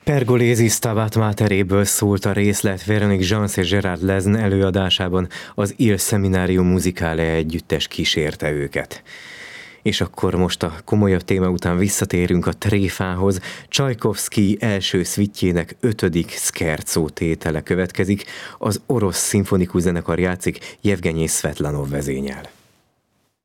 Pergolesi Stabat Materéből szólt a részlet Véronique Gens és Gérard Lesn előadásában, az Il Seminario Musicale együttes kísérte őket. És akkor most a komolyabb téma után visszatérünk a tréfához. Csajkovszky első szvittjének 5. szkercó tétele következik. Az orosz szimfonikus zenekar játszik, Jevgenyij Szvetlanov vezényel.